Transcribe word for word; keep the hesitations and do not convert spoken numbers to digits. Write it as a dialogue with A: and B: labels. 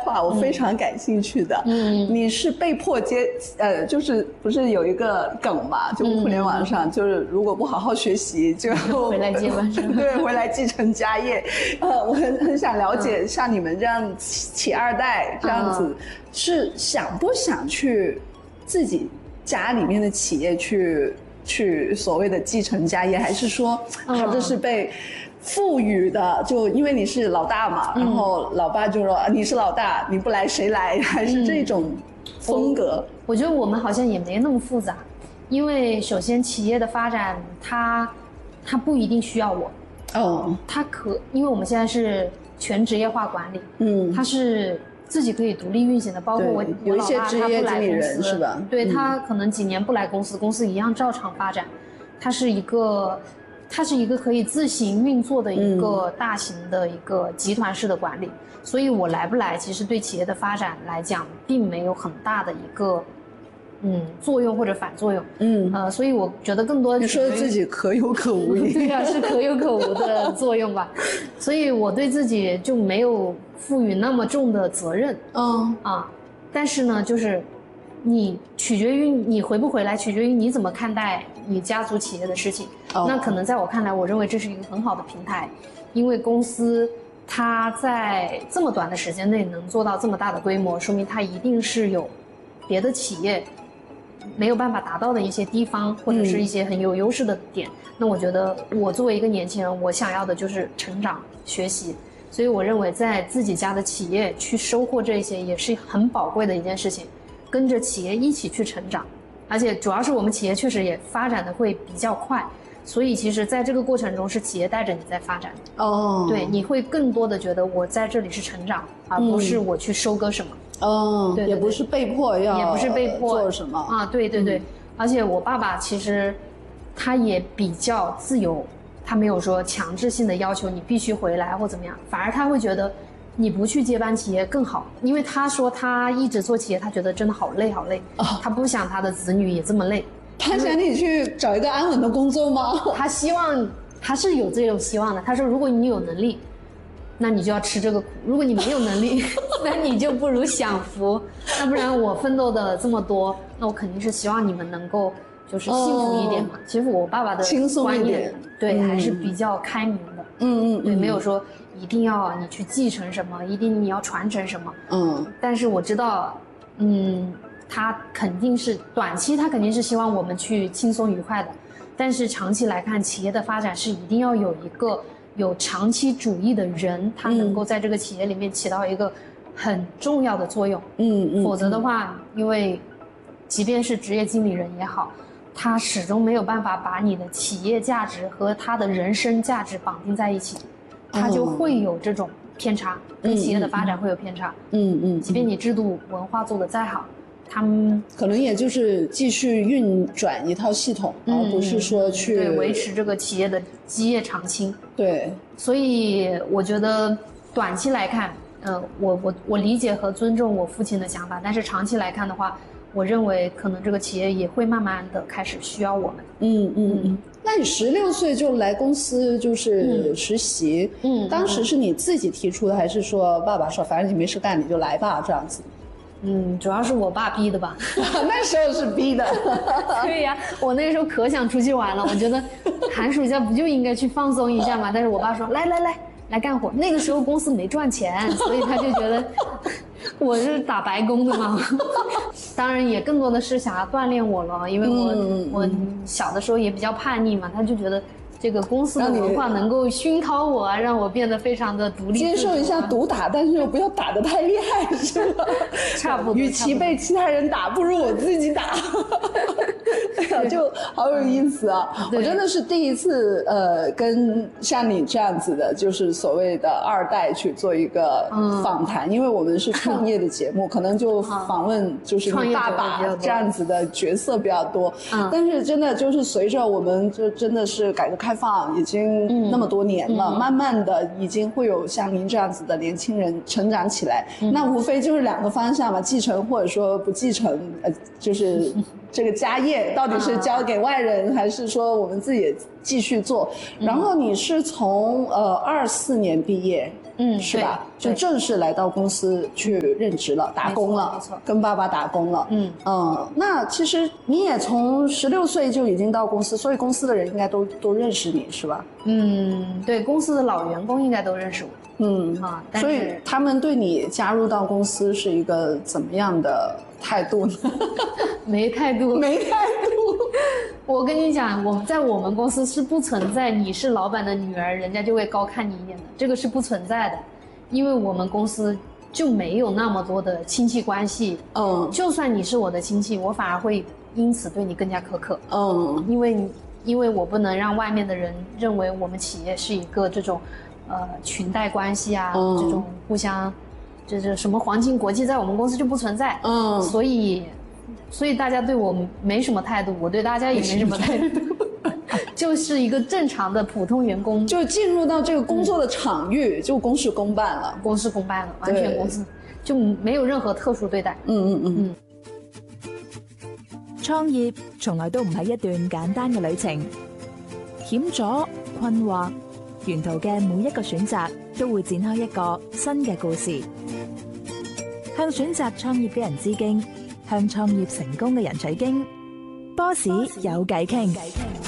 A: 话，我非常感兴趣的。
B: 嗯，
A: 你是被迫接，呃，就是不是有一个梗嘛？就互联网上，嗯、就是如果不好好学习，就
B: 回来接班生，
A: 对，回来继承家业。呃，我很很想了解，像你们这样企二代这样子，嗯、是想不想去自己家里面的企业去去所谓的继承家业，还是说啊这是被赋予的？就因为你是老大嘛，嗯、然后老爸就说、啊、你是老大，你不来谁来？还是这种风格？
B: 嗯、我, 我觉得我们好像也没那么复杂，因为首先企业的发展它它不一定需要我哦，它可因为我们现在是全职业化管理，嗯，它是自己可以独立运行的，包括我
A: 有一些职业经理人是吧？
B: 对，他可能几年不来公司，公司一样照常发展。它是一个，它是一个可以自行运作的一个大型的一个集团式的管理。所以我来不来，其实对企业的发展来讲，并没有很大的一个嗯作用或者反作用。嗯呃，所以我觉得更多
A: 你说自己可有可无。
B: 对啊，是可有可无的作用吧。所以我对自己就没有赋予那么重的责任。嗯啊，但是呢，就是你取决于你回不回来，取决于你怎么看待你家族企业的事情。哦、那可能在我看来，我认为这是一个很好的平台，因为公司它在这么短的时间内能做到这么大的规模，说明它一定是有别的企业没有办法达到的一些地方，或者是一些很有优势的点。嗯、那我觉得我作为一个年轻人，我想要的就是成长学习，所以我认为在自己家的企业去收获这些也是很宝贵的一件事情，跟着企业一起去成长。而且主要是我们企业确实也发展的会比较快，所以其实在这个过程中是企业带着你在发展。哦，对，你会更多的觉得我在这里是成长，而不是我去收割什么。
A: 哦，对对对，也不是被迫要，
B: 也不是被迫
A: 做什么
B: 啊，对对对。嗯、而且我爸爸其实他也比较自由，他没有说强制性的要求你必须回来或怎么样，反而他会觉得你不去接班企业更好，因为他说他一直做企业，他觉得真的好累好累，哦、他不想他的子女也这么累。
A: 他想你去找一个安稳的工作吗？
B: 他希望，他是有这种希望的。他说，如果你有能力，那你就要吃这个苦；如果你没有能力，那你就不如享福。那不然我奋斗的这么多，那我肯定是希望你们能够就是幸福一点嘛。哦、其实我爸爸的观念，对、嗯、还是比较开明的。嗯嗯，对，没有说一定要你去继承什么，一定你要传承什么。嗯，但是我知道，嗯。他肯定是短期，他肯定是希望我们去轻松愉快的，但是长期来看，企业的发展是一定要有一个有长期主义的人，他能够在这个企业里面起到一个很重要的作用。嗯嗯，否则的话，因为即便是职业经理人也好，他始终没有办法把你的企业价值和他的人生价值绑定在一起，他就会有这种偏差，跟企业的发展会有偏差。嗯嗯，即便你制度文化做得再好。他们
A: 可能也就是继续运转一套系统，嗯、而不是说去
B: 对维持这个企业的基业长青。
A: 对，
B: 所以我觉得短期来看，呃，我我我理解和尊重我父亲的想法，但是长期来看的话，我认为可能这个企业也会慢慢的开始需要我们。
A: 嗯嗯嗯。那你十六岁就来公司就是实习，嗯，当时是你自己提出的，还是说爸爸说反正你没事干你就来吧这样子？
B: 嗯，主要是我爸逼的吧。
A: 那时候是逼的。
B: 对呀，我那个时候可想出去玩了，我觉得寒暑假不就应该去放松一下嘛。但是我爸说来来来来干活，那个时候公司没赚钱，所以他就觉得我是打白工的嘛。当然也更多的是想要锻炼我了，因为我、嗯、我小的时候也比较叛逆嘛，他就觉得这个公司的文化能够熏陶我啊，让我变得非常的独立，
A: 接受一下毒打，但是又不要打得太厉害，是吧？
B: 差不多。
A: 与其被其他人打，不如我自己打。就好有意思啊！我真的是第一次，呃，跟像你这样子的，就是所谓的二代去做一个访谈，嗯、因为我们是创业的节目，可能就访问就是你爸爸这样子的角色比较多。嗯、但是真的就是随着我们就真的是改革开放已经那么多年了，嗯、慢慢的已经会有像您这样子的年轻人成长起来。嗯、那无非就是两个方向嘛，继承或者说不继承，呃，就是。这个家业到底是交给外人，还是说我们自己继续做？然后你是从呃二四年毕业，
B: 嗯，
A: 是吧？
B: 对
A: 就正式来到公司去任职了，打工了，
B: 没错，
A: 跟爸爸打工了。
B: 嗯
A: 嗯，那其实你也从十六岁就已经到公司，所以公司的人应该都都认识你是吧？
B: 嗯，对，公司的老员工应该都认识我。
A: 嗯
B: 啊，但是
A: 所以他们对你加入到公司是一个怎么样的态度呢？
B: 没态度，
A: 没态度。
B: 我跟你讲，我们在我们公司是不存在你是老板的女儿，人家就会高看你一眼的，这个是不存在的，因为我们公司就没有那么多的亲戚关系。
A: 嗯，
B: 就算你是我的亲戚，我反而会因此对你更加苛刻。
A: 嗯，
B: 因为因为我不能让外面的人认为我们企业是一个这种，呃，裙带关系啊，
A: 嗯、
B: 这种互相，就是什么皇亲国戚，在我们公司就不存在。
A: 嗯，
B: 所以。所以大家对我没什么态度，我对大家也没什么态度，就是一个正常的普通员工，
A: 就進入到這個工作的場域，嗯、就公事公辦了，
B: 公事公辦了，完全公司，就沒有任何特殊對待。
A: 嗯嗯嗯
C: 嗯。創業從來都唔係一段簡單嘅旅程，險阻、困惑，沿途嘅每一個選擇都會展開一個新嘅故事。向選擇創業嘅人致敬。向創業成功嘅人取經，波士有偈傾。